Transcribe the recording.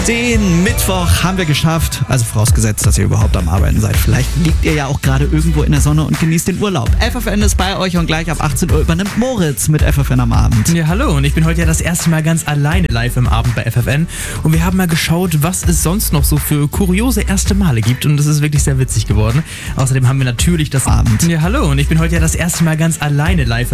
Den Mittwoch haben wir geschafft, also vorausgesetzt, dass ihr überhaupt am Arbeiten seid. Vielleicht liegt ihr ja auch gerade irgendwo in der Sonne und genießt den Urlaub. FFN ist bei euch und gleich ab 18 Uhr übernimmt Moritz mit FFN am Abend. Ja, hallo, und ich bin heute ja das erste Mal ganz alleine live im Abend bei FFN und wir haben mal geschaut, was es sonst noch so für kuriose erste Male gibt und das ist wirklich sehr witzig geworden. Außerdem haben wir natürlich das Abend. Ja, hallo, und ich bin heute ja das erste Mal ganz alleine live